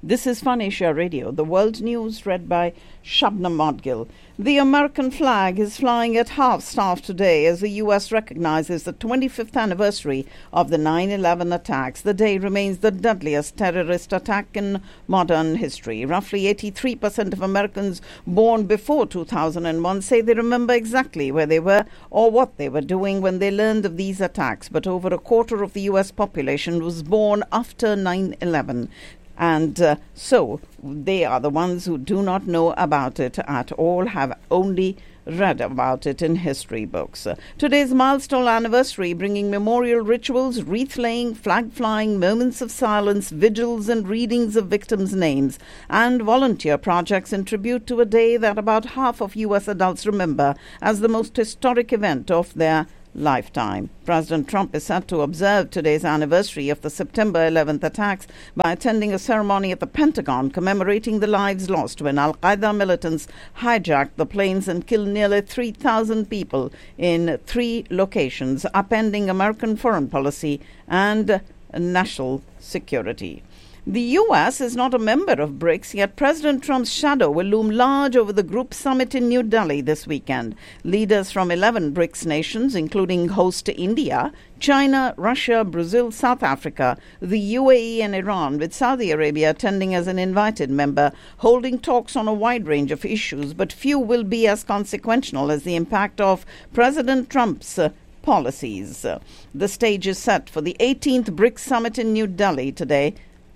This is Fun Asia Radio, the world news read by Shabnam Modgil. The American flag is flying at half-staff today as the U.S. recognizes the 25th anniversary of the 9/11 attacks. The day remains the deadliest terrorist attack in modern history. Roughly 83% of Americans born before 2001 say they remember exactly where they were or what they were doing when they learned of these attacks, but over a quarter of the U.S. population was born after 9/11. And so they are the ones who do not know about it at all, have only read about it in history books. Today's milestone anniversary bringing memorial rituals, wreath-laying, flag-flying, moments of silence, vigils and readings of victims' names, and volunteer projects in tribute to a day that about half of U.S. adults remember as the most historic event of their lifetime. President Trump is set to observe today's anniversary of the September 11th attacks by attending a ceremony at the Pentagon commemorating the lives lost when Al-Qaeda militants hijacked the planes and killed nearly 3,000 people in 3 locations, upending American foreign policy and national security. The U.S. is not a member of BRICS, yet President Trump's shadow will loom large over the group summit in New Delhi this weekend. Leaders from 11 BRICS nations, including host India, China, Russia, Brazil, South Africa, the UAE and Iran, with Saudi Arabia attending as an invited member, holding talks on a wide range of issues, but few will be as consequential as the impact of President Trump's policies. The stage is set for the 18th BRICS summit in New Delhi today,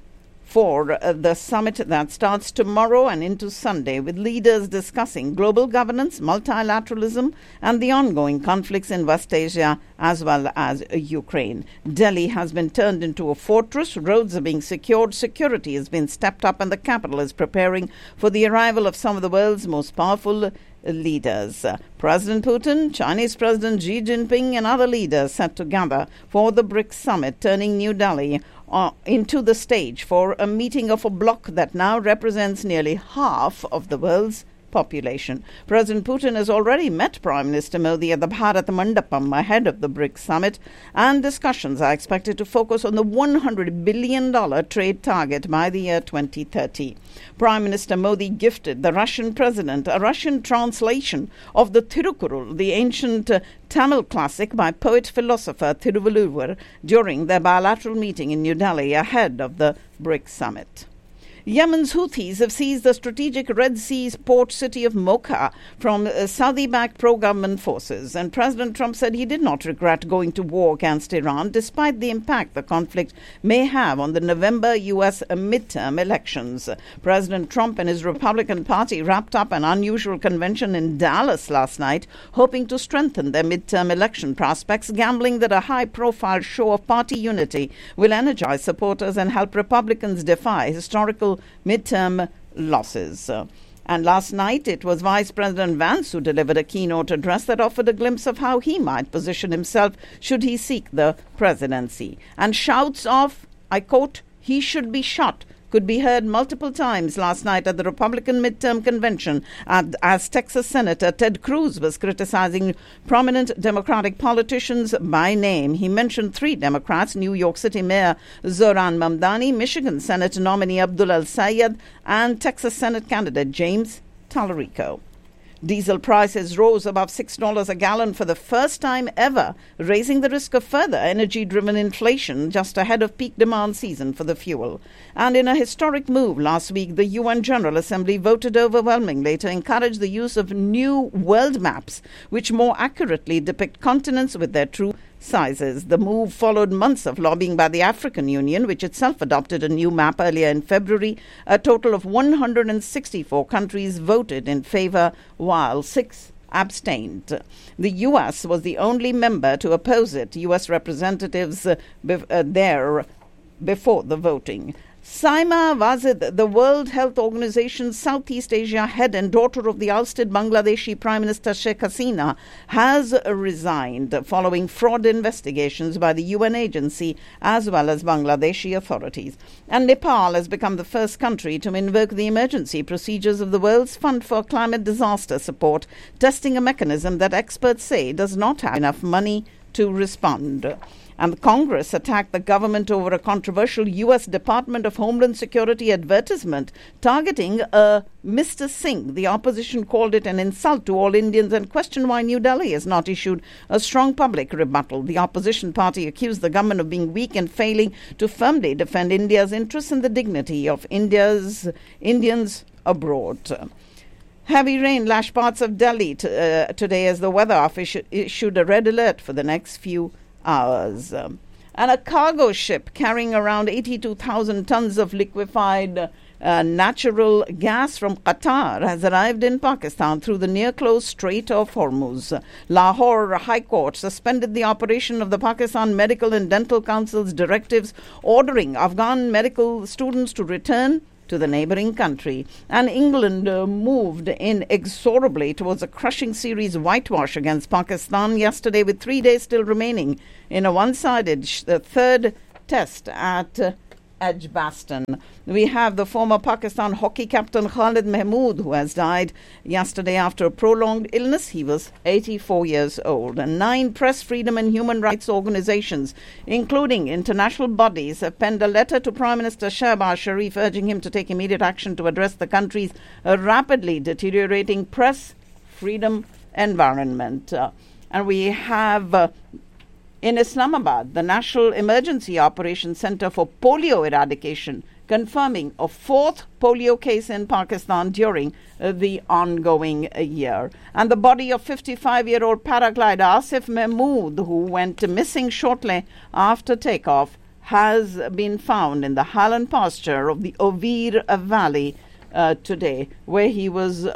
for the summit that starts tomorrow and into Sunday, with leaders discussing global governance, multilateralism, and the ongoing conflicts in West Asia as well as Ukraine. Delhi has been turned into a fortress. Roads are being secured, security has been stepped up, and the capital is preparing for the arrival of some of the world's most powerful leaders. President Putin, Chinese President Xi Jinping, and other leaders set to gather for the BRICS summit, turning New Delhi into the stage for a meeting of a bloc that now represents nearly half of the world's population. President Putin has already met Prime Minister Modi at the Bharat Mandapam ahead of the BRICS summit, and discussions are expected to focus on the $100 billion trade target by the year 2030. Prime Minister Modi gifted the Russian president a Russian translation of the Thirukkural, the ancient Tamil classic by poet-philosopher Thiruvalluvar, during their bilateral meeting in New Delhi ahead of the BRICS summit. Yemen's Houthis have seized the strategic Red Sea port city of Mocha from Saudi-backed pro-government forces, and President Trump said he did not regret going to war against Iran, despite the impact the conflict may have on the November U.S. midterm elections. President Trump and his Republican Party wrapped up an unusual convention in Dallas last night, hoping to strengthen their midterm election prospects, gambling that a high-profile show of party unity will energize supporters and help Republicans defy historical midterm losses. And last night it was Vice President Vance who delivered a keynote address that offered a glimpse of how he might position himself should he seek the presidency. And shouts of, I quote, "he should be shot," could be heard multiple times last night at the Republican midterm convention as Texas Senator Ted Cruz was criticizing prominent Democratic politicians by name. He mentioned 3 Democrats: New York City Mayor Zohran Mamdani, Michigan Senate nominee Abdul El-Sayed, and Texas Senate candidate James Tallarico. Diesel prices rose above $6 a gallon for the first time ever, raising the risk of further energy-driven inflation just ahead of peak demand season for the fuel. And in a historic move last week, the UN General Assembly voted overwhelmingly to encourage the use of new world maps, which more accurately depict continents with their true sizes. The move followed months of lobbying by the African Union, which itself adopted a new map earlier in February. A total of 164 countries voted in favor, while 6 abstained. The U.S. was the only member to oppose it. U.S. representatives there before the voting. Saima Wazid, the World Health Organization's Southeast Asia head and daughter of the ousted Bangladeshi Prime Minister Sheikh Hasina, has resigned following fraud investigations by the UN agency as well as Bangladeshi authorities. And Nepal has become the first country to invoke the emergency procedures of the World's Fund for Climate Disaster Support, testing a mechanism that experts say does not have enough money to respond. And Congress attacked the government over a controversial U.S. Department of Homeland Security advertisement targeting Mr. Singh. The opposition called it an insult to all Indians and questioned why New Delhi has not issued a strong public rebuttal. The opposition party accused the government of being weak and failing to firmly defend India's interests and the dignity of Indians abroad. Heavy rain lashed parts of Delhi today as the weather office issued a red alert for the next few hours. And a cargo ship carrying around 82,000 tons of liquefied natural gas from Qatar has arrived in Pakistan through the near-closed Strait of Hormuz. Lahore High Court suspended the operation of the Pakistan Medical and Dental Council's directives ordering Afghan medical students to return to the neighbouring country. And England moved inexorably towards a crushing series whitewash against Pakistan yesterday, with 3 days still remaining in a one-sided third test at Edgbaston. We have the former Pakistan hockey captain Khalid Mahmood, who has died yesterday after a prolonged illness. He was 84 years old. And 9 press freedom and human rights organizations, including international bodies, have penned a letter to Prime Minister Shehbaz Sharif urging him to take immediate action to address the country's rapidly deteriorating press freedom environment. And we have in Islamabad, the National Emergency Operations Center for Polio Eradication confirming a 4th polio case in Pakistan during the ongoing year. And the body of 55-year-old paraglider Asif Mahmood, who went missing shortly after takeoff, has been found in the highland pasture of the Ovir Valley today, where he was